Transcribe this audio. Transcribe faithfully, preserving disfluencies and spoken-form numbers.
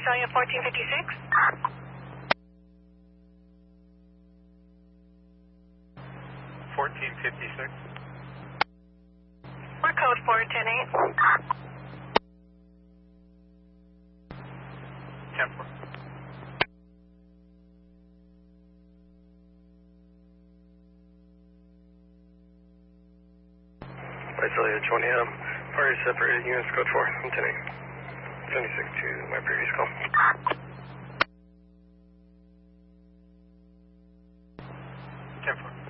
Visalia fourteen fifty-six. fourteen fifty-six. We're code four ten eight. ten four. Visalia twenty, um, party separated, units code four, I'm ten eight. seventy-six to my previous call. ten four.